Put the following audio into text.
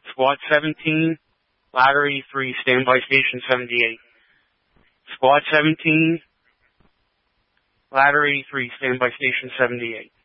Squad 17, Ladder 83, stand by Station 78. Squad 17, Ladder 83, stand by Station 78.